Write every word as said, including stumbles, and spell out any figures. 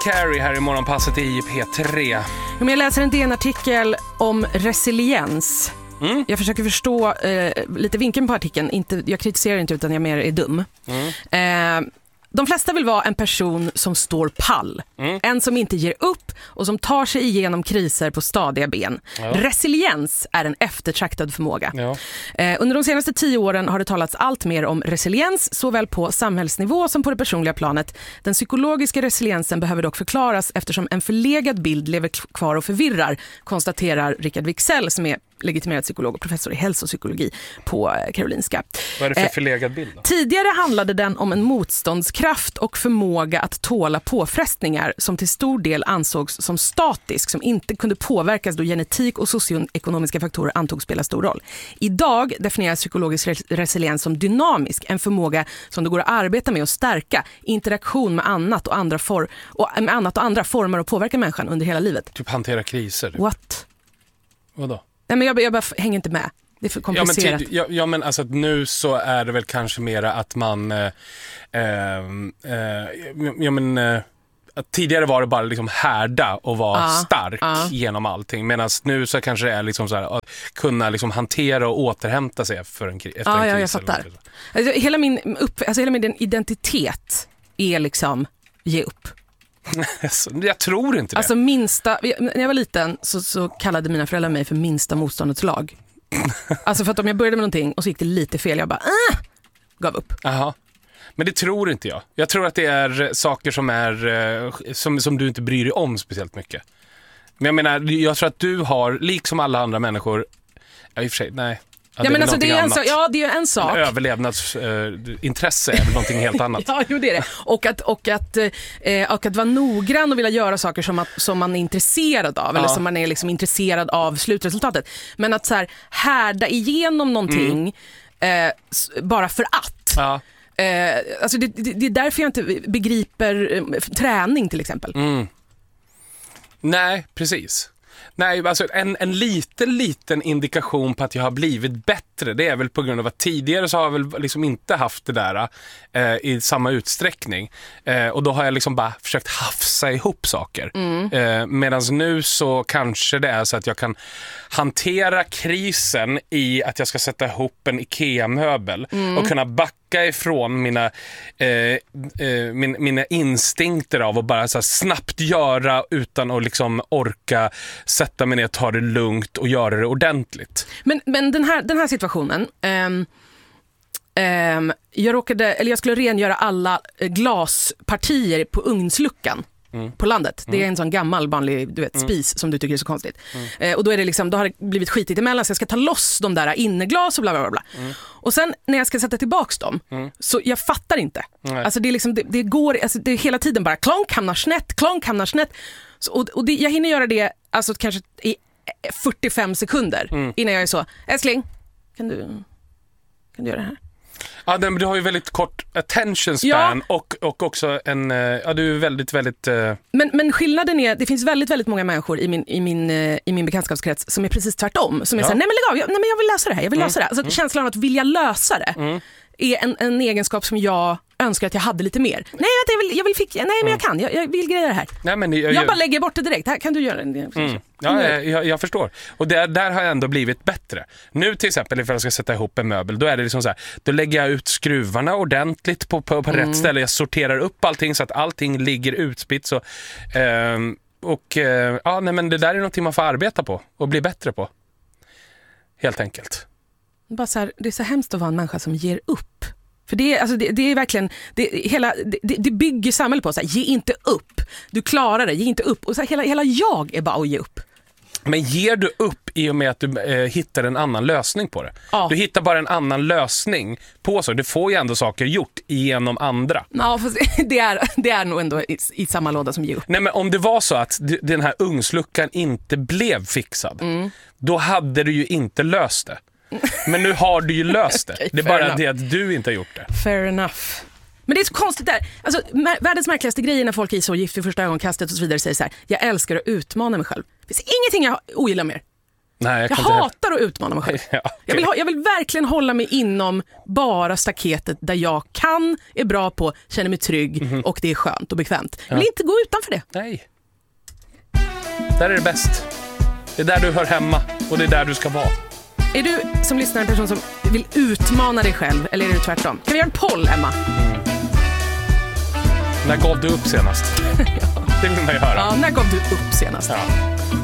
Carey här i morgonpasset i P tre. Jag läser en D N-artikel om resiliens. Mm. Jag försöker förstå eh, lite vinkeln på artikeln. Inte, jag kritiserar inte utan jag mer är dum. Mm. Eh, de flesta vill vara en person som står pall. Mm. En som inte ger upp och som tar sig igenom kriser på stadiga ben. Ja. Resiliens är en eftertraktad förmåga. Ja. Eh, under de senaste tio åren har det talats allt mer om resiliens, såväl på samhällsnivå som på det personliga planet. Den psykologiska resiliensen behöver dock förklaras eftersom en förlegad bild lever kvar och förvirrar, konstaterar Rickard Wicksell som är legitimerad psykolog och professor i hälsopsykologi på Karolinska. Vad är det för förlegad bild då? Tidigare handlade den om en motståndskraft och förmåga att tåla påfrestningar som till stor del ansågs som statisk, som inte kunde påverkas då genetik och socioekonomiska faktorer antogs spela stor roll. Idag definieras psykologisk resiliens som dynamisk, en förmåga som det går att arbeta med och stärka, interaktion med annat och andra, for- och, med annat och andra former och påverka människan under hela livet. Typ hantera kriser. What? Vadå? Nej, men jag, jag bara hänger inte med. Det är för komplicerat. Ja, men, ty, ja, ja, men alltså nu så är det väl kanske mera att man eh, eh, ja, men, eh, att tidigare var det bara liksom härda och vara ah, stark ah. genom allting. Medan nu så kanske det är liksom så här, att kunna liksom hantera och återhämta sig för en, efter ah, en ja, kris. Jag fattar. Alltså, hela, min upp, alltså, hela min identitet är liksom ge upp. Jag tror inte det. Alltså minsta, när jag var liten så, så kallade mina föräldrar mig för minsta motståndets lag. Alltså för att om jag började med någonting och så gick det lite fel, jag bara äh, gav upp. Aha. Men det tror inte jag. Jag tror att det är saker som är som, som du inte bryr dig om speciellt mycket. Men jag menar, jag tror att du har, liksom alla andra människor, ja i och för sig, nej. Ja, ja, men alltså det är en sak, ja, det är en sak. Överlevnadsintresse äh, är väl någonting helt annat. Ja, jo, det är det. Och att, och, att, eh, och att vara noggrann och vilja göra saker som, att, som man är intresserad av. Ja. Eller som man är liksom intresserad av slutresultatet. Men att så här, härda igenom någonting mm. eh, bara för att. Ja. Eh, alltså det, det, det är därför jag inte begriper eh, träning till exempel. Mm. Nej, precis. Nej, alltså en, en liten, liten indikation på att jag har blivit bättre, det är väl på grund av att tidigare så har jag väl liksom inte haft det där eh, i samma utsträckning. Eh, och då har jag liksom bara försökt hafsa ihop saker. Mm. Eh, Medan nu så kanske det är så att jag kan hantera krisen i att jag ska sätta ihop en IKEA-möbel mm. och kunna backa ifrån mina, eh, eh, min, mina instinkter av att bara så här snabbt göra utan att liksom orka sätta mig ner, ta det lugnt och göra det ordentligt. Men, men den, här, den här situationen, um, um, jag, råkade, eller jag skulle rengöra alla glaspartier på ugnsluckan. Mm. På landet. Det är en sån gammal vanlig du vet, spis mm. som du tycker är så konstigt. Mm. Eh, och då är det liksom, då har det blivit skitigt emellan så jag ska ta loss de där inneglas och bla bla bla. Mm. Och sen när jag ska sätta tillbaks dem mm. så jag fattar inte. Nej. Alltså det är liksom, det, det går, alltså det är hela tiden bara klonk hamnar snett, klonk hamnar snett. Så, och och det, jag hinner göra det alltså kanske i fyrtiofem sekunder mm. innan jag är så, älskling, kan du, kan du göra det här? Ja, men du har ju väldigt kort attention span ja. och, och också en, ja du är väldigt, väldigt... Uh... Men, men skillnaden är, det finns väldigt, väldigt många människor i min, i min, i min bekantskapskrets som är precis tvärtom. Som är ja. såhär, nej men lägg av, jag, nej men jag vill lösa det här, jag vill mm. lösa det här. Alltså mm. känslan av att vilja lösa det mm. är en, en egenskap som jag önskar att jag hade lite mer. Nej, jag vill, jag vill fick, nej men jag kan, jag, jag vill greja det här. Nej, men jag, jag, jag bara lägger bort det direkt, här kan du göra det. Mm. Ja, jag, jag förstår. Och där, där har jag ändå blivit bättre. Nu till exempel, ifall jag ska sätta ihop en möbel, då är det liksom så här, då lägger jag ut skruvarna ordentligt på, på, på mm. rätt ställe. Jag sorterar upp allting så att allting ligger utspritt. Så, eh, och eh, ja, nej, men det där är någonting man får arbeta på och bli bättre på. Helt enkelt. Bara så här, det är så hemskt att vara en människa som ger upp. För det är, alltså det, det är verkligen det, hela, det, det bygger samhället på så här, ge inte upp. Du klarar det, ge inte upp. Och så här, hela, hela jag är bara att ge upp. Men ger du upp i och med att du eh, hittar en annan lösning på det? Ja. Du hittar bara en annan lösning på så. Du får ju ändå saker gjort genom andra. Ja, fast det är, det är nog ändå i, i samma låda som ge upp. Nej, men om det var så att du, den här ugnsluckan inte blev fixad, mm. då hade du ju inte löst det. Men nu har du ju löst det. Okay, det är bara enough. Det att du inte har gjort det. Fair enough. Men det är så konstigt där. Alltså, världens märkligaste grejer när folk är så gift vid första ögonkastet och så vidare säger så här, jag älskar att utmana mig själv. Det finns ingenting jag ogillar mer. Nej, jag jag kan inte hatar att utmana mig själv. Ja, okay. jag, vill ha, jag vill verkligen hålla mig inom bara staketet där jag kan, är bra på, känner mig trygg mm-hmm. och det är skönt och bekvämt. Jag vill ja. inte gå utanför det. Nej. Där är det bäst. Det är där du hör hemma och det är där du ska vara. Är du som lyssnar en person som vill utmana dig själv eller är det tvärtom? Kan vi göra en poll, Emma? Mm. När gav du upp senast? ja. Det vill man ju höra. Ja, när gav du upp senast? Ja.